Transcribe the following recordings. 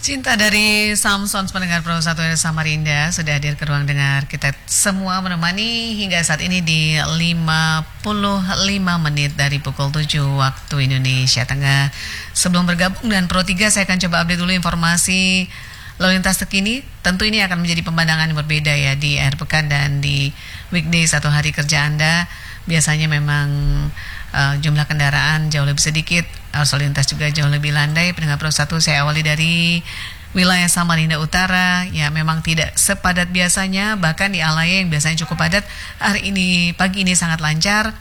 Cinta dari Samsons pendengar Pro 1 Samarinda sudah hadir ke ruang dengar kita semua menemani hingga saat ini di 55 menit dari pukul 7 waktu Indonesia Tengah. Sebelum bergabung dengan Pro 3 saya akan coba update dulu informasi lalu lintas terkini. Tentu ini akan menjadi pemandangan yang berbeda ya di akhir pekan dan di weekdays atau hari kerja Anda. Biasanya memang jumlah kendaraan jauh lebih sedikit, arus lalu lintas juga jauh lebih landai. Pendengar Pro 1, saya awali dari wilayah Samarinda Utara. Ya, memang tidak sepadat biasanya, bahkan di Alaya yang biasanya cukup padat, hari ini, pagi ini sangat lancar.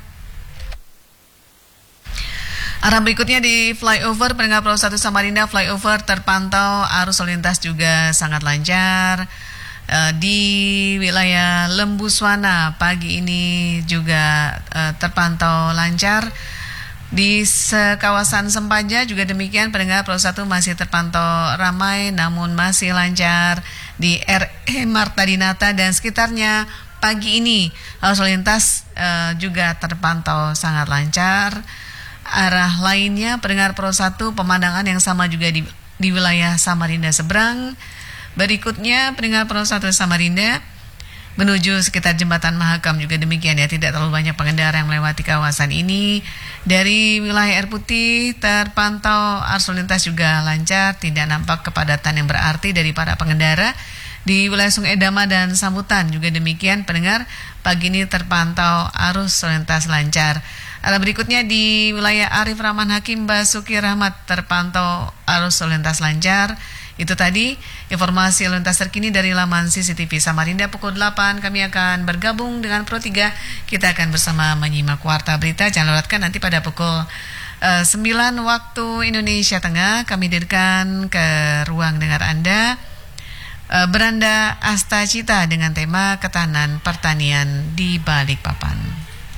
Arah berikutnya di flyover, pendengar Pro 1 Samarinda, flyover terpantau arus lalu lintas juga sangat lancar. Di wilayah Lembuswana pagi ini juga terpantau lancar. Di kawasan Sempaja juga demikian, pendengar Pro 1 masih terpantau ramai namun masih lancar. Di RE Marta Dinata dan sekitarnya pagi ini arus lalu lintas juga terpantau sangat lancar. Arah lainnya pendengar Pro 1 pemandangan yang sama juga di wilayah Samarinda seberang. Berikutnya pendengar Pro 1 Samarinda menuju sekitar Jembatan Mahakam juga demikian ya, tidak terlalu banyak pengendara yang melewati kawasan ini. Dari wilayah Air Putih terpantau arus lalu lintas juga lancar, tidak nampak kepadatan yang berarti dari para pengendara. Di wilayah Sungai Dama dan Sambutan juga demikian, pendengar, pagi ini terpantau arus lalu lintas lancar. Arah berikutnya di wilayah Arif Rahman Hakim Basuki Rahmat terpantau arus lalu lintas lancar. Itu tadi informasi lalu lintas terkini dari laman CCTV Samarinda pukul 8. Kami akan bergabung dengan Pro 3. Kita akan bersama menyimak warta berita. Jangan lewatkan nanti pada pukul 9 waktu Indonesia Tengah. Kami hadirkan ke ruang dengar Anda Beranda Astacita dengan tema ketahanan pertanian di Balikpapan.